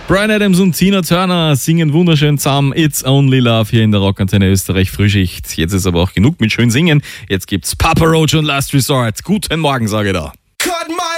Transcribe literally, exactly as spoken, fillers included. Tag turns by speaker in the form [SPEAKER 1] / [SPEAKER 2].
[SPEAKER 1] Bryan Adams und Tina Turner singen wunderschön zusammen It's Only Love hier in der Rockantenne Österreich Frühschicht. Jetzt ist aber auch genug mit schön singen. Jetzt gibt's Papa Roach und Last Resort. Guten Morgen, sage ich da.